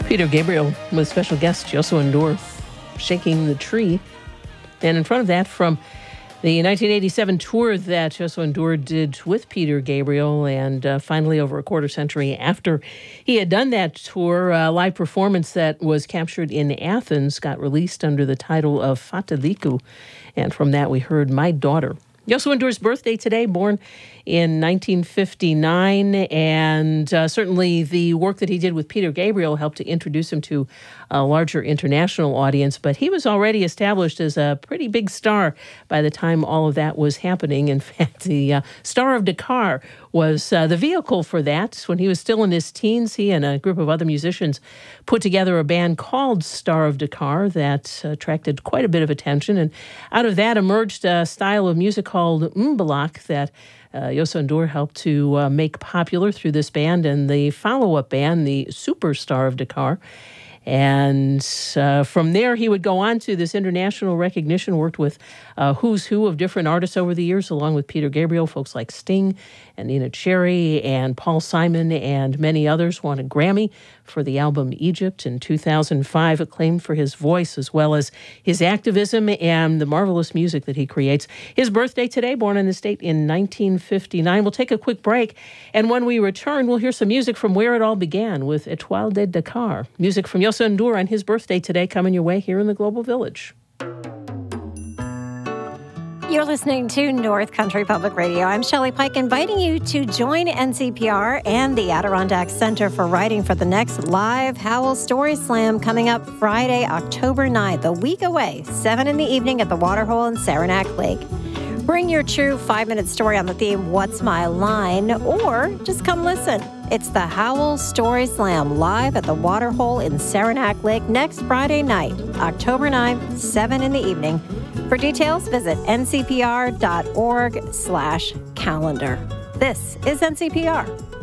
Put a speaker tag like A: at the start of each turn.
A: Peter Gabriel with special guest Youssou N'Dour, Shaking the Tree. And in front of that, from the 1987 tour that Youssou N'Dour did with Peter Gabriel, and finally over a quarter century after he had done that tour, a live performance that was captured in Athens got released under the title of Fatalikou. And from that we heard My Daughter. Youssou N'Dour's birthday today, born in 1959, and certainly the work that he did with Peter Gabriel helped to introduce him to a larger international audience, but he was already established as a pretty big star by the time all of that was happening. In fact, the Star of Dakar was the vehicle for that. When he was still in his teens, he and a group of other musicians put together a band called Star of Dakar that attracted quite a bit of attention, and out of that emerged a style of music called Mbalax that Youssou N'Dour helped to make popular through this band and the follow-up band, the Superstar of Dakar. And from there, he would go on to this international recognition, worked with who's who of different artists over the years, along with Peter Gabriel, folks like Sting and Nina Cherry and Paul Simon and many others. Won a Grammy for the album Egypt in 2005, acclaimed for his voice as well as his activism and the marvelous music that he creates. His birthday today, born in the state in 1959. We'll take a quick break, and when we return, we'll hear some music from where it all began with Étoile de Dakar. Music from Youssou N'Dour on his birthday today coming your way here in the Global Village.
B: You're listening to North Country Public Radio. I'm Shelley Pike, inviting you to join NCPR and the Adirondack Center for Writing for the next live Howell Story Slam coming up Friday, October 9th, a week away, 7 in the evening at the Waterhole in Saranac Lake. Bring your true 5-minute story on the theme, What's My Line? Or just come listen. It's the Howell Story Slam live at the Waterhole in Saranac Lake next Friday night, October 9th, 7 in the evening. For details, visit ncpr.org/calendar. This is NCPR.